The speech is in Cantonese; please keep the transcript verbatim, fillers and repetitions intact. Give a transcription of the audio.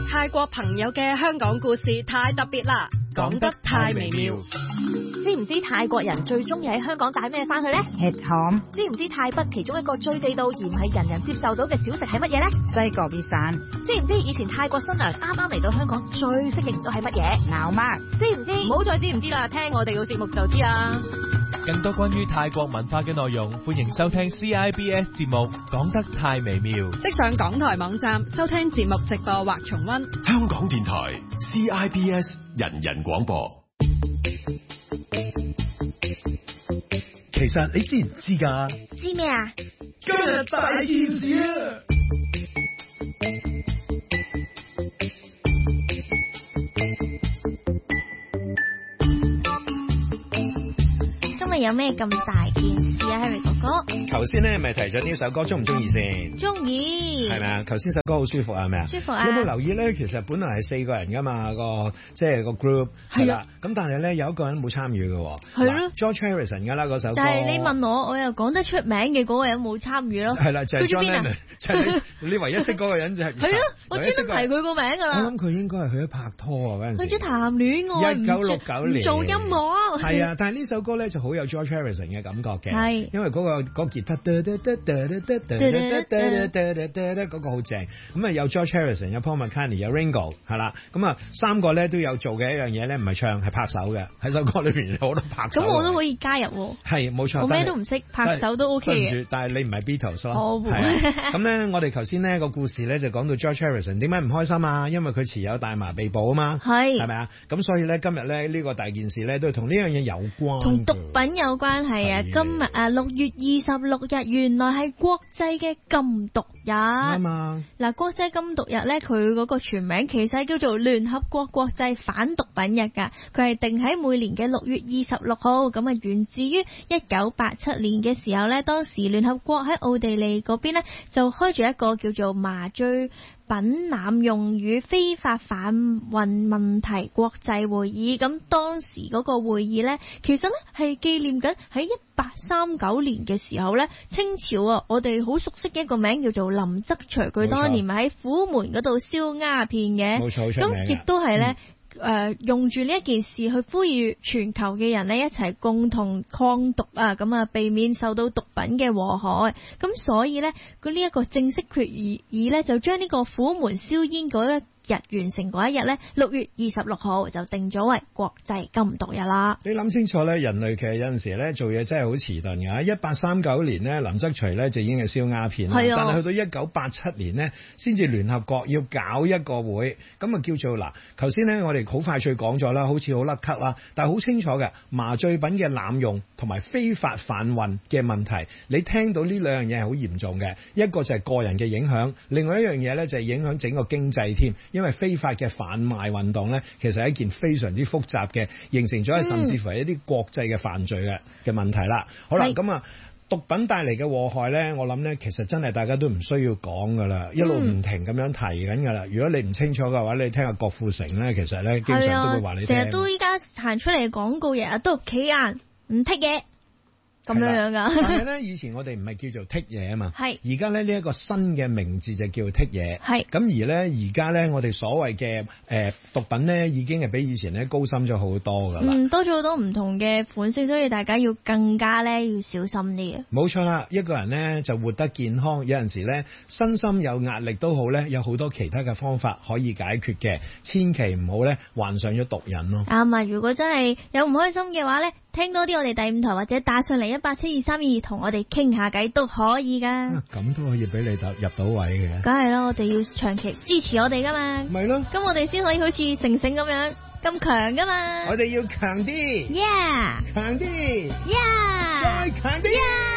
泰國朋友嘅香港故事太特別啦，講得太微妙。 知唔知泰國人最中意喺香港帶咩翻去呢？ 吃糖。 知唔知泰北其中一個最地道而唔係人人接受到嘅小食係乜嘢呢？ 西國必散。 知唔知以前泰國新娘啱啱嚟到香港最適應到係乜嘢？ 鬧媽。 知唔知？ 唔好再知唔知啦，聽我哋嘅節目就知啦。 更多關於泰國文化嘅內容，歡迎收聽 C I B S 節目，講得太微妙。 即上港台網站收聽節目直播或重溫。 香港電台 C I B S 人人廣播。其實你知唔知㗎？ 知咩啊？ 今日大件事啊！ 有咩咁大件事啊 ，Harry 哥哥？ 頭先咧咪提咗呢首歌，中唔中意先？ 中意。係咪啊？頭先首歌好舒服啊，係咪啊？ 舒服啊！ 你有冇留意咧？其實本來係四個人噶嘛，個即係個 group 係啦。咁但係咧有一個人冇參與嘅。係咯。George Harrison 噶啦嗰首歌。 就係你問我，我又講得出名嘅嗰個人冇參與咯。 係啦，就係 John Lennon。就係你你唯一識嗰個人就係。係咯，我專登提佢個名㗎啦。 我諗佢應該係去咗拍拖啊嗰陣時。 去咗談戀愛。一九六九年。做音樂。係啊，但係呢首歌咧就好有 George Harrison 嘅感覺嘅。 係。因為嗰個嗰個吉他嗰個好正。咁啊有 George Harrison 有 Paul McCartney 有 Ringo 係啦。咁啊三個咧都有做嘅一樣嘢咧，唔係唱係拍手嘅。喺首歌裏邊有好多拍手。 咁我都可以加入。係冇錯。我咩都唔識，拍手都 OK 嘅。 對唔住，但係你唔係 Beatles 咯。 好。 咁咧，我哋頭先呢個故事咧就講到 George Harrison 點解唔開心啊？因為佢持有大麻被捕啊嘛。係。係咪啊？咁所以咧今日咧呢個大件事咧都係同呢樣嘢有關。同毒品有關係啊！今日啊六月二十六日，原來係國際嘅禁毒日。啱啊！嗱，國際禁毒日咧，佢嗰個全名其實叫做聯合國國際反毒品日㗎。佢係定喺每年嘅六月二十六號，咁啊源自於一九八七年嘅時候咧，當時聯合國喺奧地利嗰邊咧就開住一個叫做麻醉品濫用與非法販運問題國際會議。咁當時嗰個會議呢，其實呢係紀念緊喺一八三九年嘅時候呢，清朝啊，我哋好熟悉嘅一個名叫做林則徐，佢當年咪喺虎門嗰度燒鴉片嘅，冇錯，咁亦都係呢。嗯誒、呃，用住呢一件事去呼籲全球嘅人呢，一齊共同抗毒啊，咁啊避免受到毒品嘅禍害。咁所以呢，佢呢一個正式決議呢，就將呢個虎門燒煙嗰一日完成嗰一日呢，六月二十六號就定咗為國際禁毒日啦。你諗清楚呢，人類其實有陣時呢做嘢真係好遲鈍㗎。一八三九年呢，林則徐呢就已經係燒鴉片啦，但係去到一九八七年呢，先至聯合國要搞一個會，咁啊叫做嗱，頭先呢我哋好快脆講咗啦，好似好甩咳啦，但係好清楚嘅麻醉品嘅濫用同埋非法販運嘅問題，你聽到呢兩樣嘢係好嚴重嘅，一個就係個人嘅影響，另外一樣嘢呢就係影響整個經濟添。因為非法嘅販賣運動咧，其實係一件非常之複雜嘅，形成咗甚至乎係一啲國際嘅犯罪嘅嘅問題啦。好啦，咁啊，毒品帶嚟嘅禍害咧，我諗咧，其實真係大家都唔需要講噶啦，一路唔停咁樣提緊噶啦。如果你唔清楚嘅話，你聽下郭富城咧，其實咧經常都會話你聽。成日都依家行出嚟廣告，日日都企硬唔剔嘢。咁樣樣噶，但係咧以前我哋唔係叫做剔嘢啊嘛，係而家咧呢一個新嘅名字就叫剔嘢，係咁而咧而家咧我哋所謂嘅誒毒品咧已經係比以前咧高深咗好多噶啦，嗯，多咗好多唔同嘅款式，所以大家要更加咧要小心啲嘅。冇錯啦，一個人咧就活得健康，有陣時咧身心有壓力都好咧，有好多其他嘅方法可以解決嘅，千祈唔好咧患上咗毒癮咯。啱啊！如果真係有唔開心嘅話咧，聽多啲我哋第五台或者打上嚟一八七二三二同我哋傾下偈都可以噶。咁都可以俾你入入到位嘅。梗係啦，我哋要長期支持我哋噶嘛。咪咯。咁我哋先可以好似成成咁樣咁強噶嘛。我哋要強啲。Yeah。強啲。Yeah。再強啲。Yeah。